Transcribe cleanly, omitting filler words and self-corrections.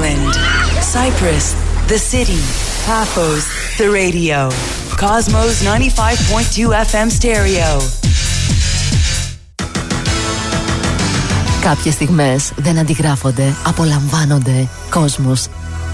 Ireland, Cyprus, the city, Paphos, the radio. Cosmos 95.2 FM stereo. Κάποιες στιγμές δεν αντιγράφονται, απολαμβάνονται. Κόσμος